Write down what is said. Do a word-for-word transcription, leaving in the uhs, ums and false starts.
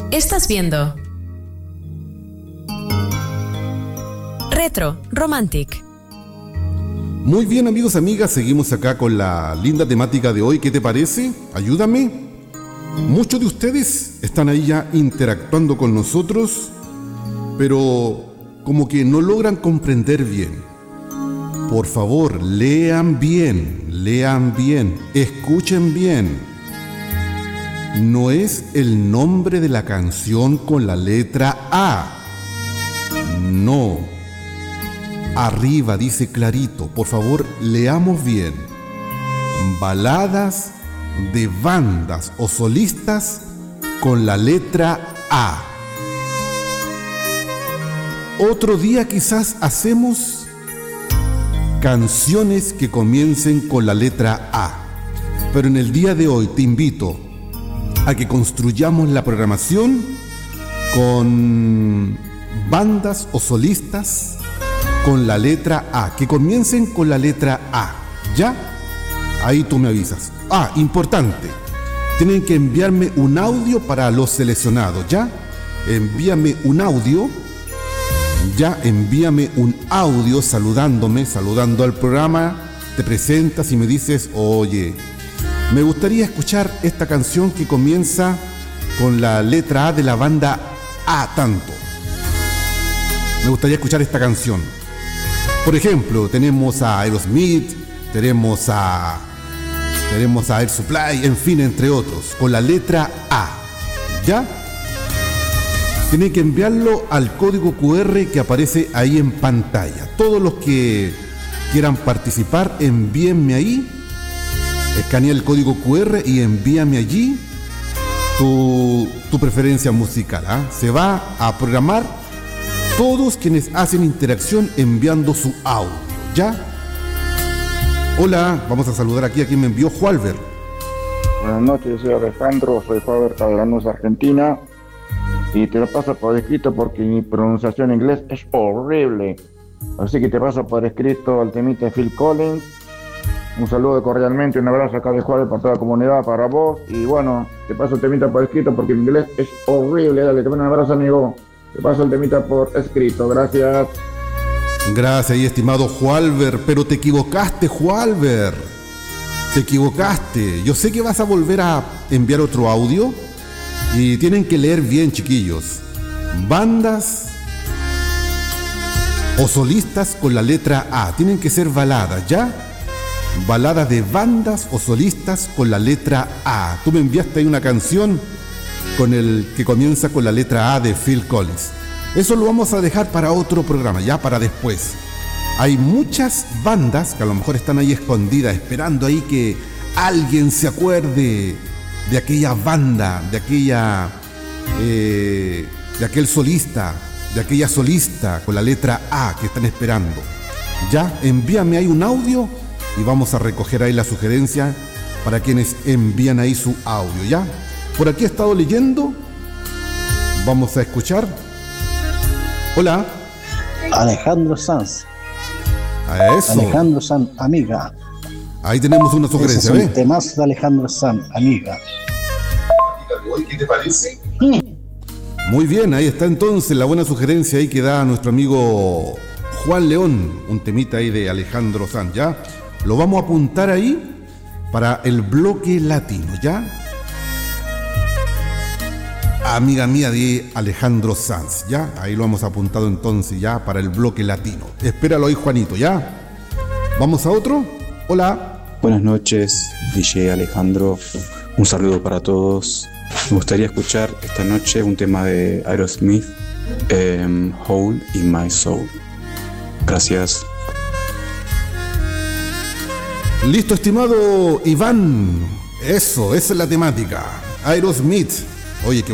Estás viendo Retro Romantic. Muy bien, amigos, amigas, seguimos acá con la linda temática de hoy. ¿Qué te parece? Ayúdame. Muchos de ustedes están ahí ya interactuando con nosotros, pero como que no logran comprender bien. Por favor, lean bien, lean bien, escuchen bien. No es el nombre de la canción con la letra A. No. Arriba dice clarito, por favor, leamos bien. Baladas de bandas o solistas con la letra A. Otro día quizás hacemos canciones que comiencen con la letra A. Pero en el día de hoy te invito a que construyamos la programación con bandas o solistas con la letra A, que comiencen con la letra A, ¿ya? Ahí tú me avisas. Ah, importante, tienen que enviarme un audio para los seleccionados, ¿ya? Envíame un audio, ya, envíame un audio saludándome, saludando al programa, te presentas y me dices, oye, me gustaría escuchar esta canción que comienza con la letra A de la banda A tanto. Me gustaría escuchar esta canción. Por ejemplo, tenemos a Aerosmith, tenemos a tenemos a Air Supply, en fin, entre otros, con la letra A. ¿Ya? Tienen que enviarlo al código cu erre que aparece ahí en pantalla. Todos los que quieran participar, envíenme ahí, escanea el código cu erre y envíame allí tu, tu preferencia musical. ¿eh? Se va a programar todos quienes hacen interacción enviando su audio, ¿ya? Hola, vamos a saludar aquí a quien me envió, Jualver. Buenas noches, soy Alejandro, soy Jualver Calderanús, Argentina. Y te lo paso por escrito porque mi pronunciación en inglés es horrible. Así que te paso por escrito el temita de Phil Collins. Un saludo cordialmente, un abrazo acá de Jualver para toda la comunidad, para vos. Y bueno, te paso el temita por escrito porque mi inglés es horrible. Dale, te mando un abrazo, amigo. Te paso el temita por escrito, gracias. Gracias, y estimado Jualver, pero te equivocaste, Jualver. Te equivocaste. Yo sé que vas a volver a enviar otro audio y tienen que leer bien, chiquillos. Bandas o solistas con la letra A. Tienen que ser baladas, ¿ya? Baladas de bandas o solistas con la letra A. Tú me enviaste ahí una canción con el que comienza con la letra A de Phil Collins. Eso lo vamos a dejar para otro programa, ya para después. Hay muchas bandas que a lo mejor están ahí escondidas, esperando ahí que alguien se acuerde de aquella banda, de aquella, eh, de aquel solista, de aquella solista con la letra A que están esperando. Ya, envíame ahí un audio y vamos a recoger ahí la sugerencia para quienes envían ahí su audio, ¿ya? Por aquí he estado leyendo. Vamos a escuchar. Hola. Alejandro Sanz. A eso. Alejandro Sanz, amiga. Ahí tenemos una sugerencia, ¿ves? ¿eh? Temas de Alejandro Sanz, amiga. ¿Qué te parece? Muy bien, ahí está entonces la buena sugerencia ahí que da nuestro amigo Juan León. Un temita ahí de Alejandro Sanz, ¿ya? Lo vamos a apuntar ahí para el bloque latino, ¿ya? Amiga mía de Alejandro Sanz, ¿ya? Ahí lo hemos apuntado entonces ya para el bloque latino. Espéralo ahí, Juanito, ¿ya? ¿Vamos a otro? Hola. Buenas noches, D J Alejandro. Un saludo para todos. Me gustaría escuchar esta noche un tema de Aerosmith, um, Hole in My Soul. Gracias. Listo, estimado Iván. Eso, esa es la temática. Aerosmith. Oye, qué